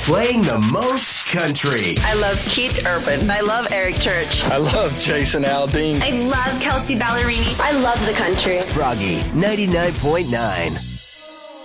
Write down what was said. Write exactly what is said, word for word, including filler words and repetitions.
playing the most country. I love Keith Urban. I love Eric Church. I love Jason Aldean. I love Kelsey Ballerini. I love the country. Froggy ninety-nine point nine.